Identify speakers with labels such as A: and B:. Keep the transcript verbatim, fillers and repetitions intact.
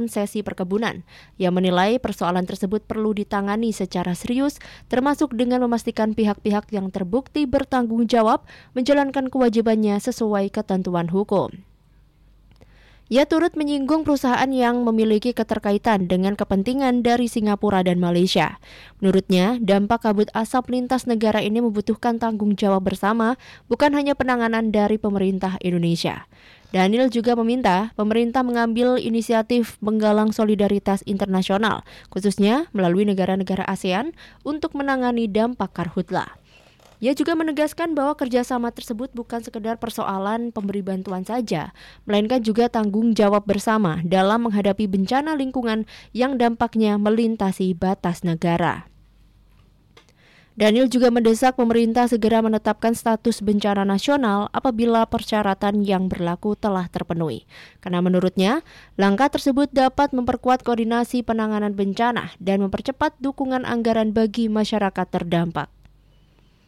A: konsesi perkebunan. Ia menilai persoalan tersebut perlu ditangani secara serius, termasuk dengan memastikan pihak-pihak yang terbukti bertanggung jawab menjalankan kewajibannya sesuai ketentuan hukum. Ia turut menyinggung perusahaan yang memiliki keterkaitan dengan kepentingan dari Singapura dan Malaysia. Menurutnya, dampak kabut asap lintas negara ini membutuhkan tanggung jawab bersama, bukan hanya penanganan dari pemerintah Indonesia. Daniel juga meminta pemerintah mengambil inisiatif menggalang solidaritas internasional, khususnya melalui negara-negara ASEAN untuk menangani dampak karhutla. Ia juga menegaskan bahwa kerjasama tersebut bukan sekedar persoalan pemberi bantuan saja, melainkan juga tanggung jawab bersama dalam menghadapi bencana lingkungan yang dampaknya melintasi batas negara. Daniel juga mendesak pemerintah segera menetapkan status bencana nasional apabila persyaratan yang berlaku telah terpenuhi. Karena menurutnya, langkah tersebut dapat memperkuat koordinasi penanganan bencana dan mempercepat dukungan anggaran bagi masyarakat terdampak.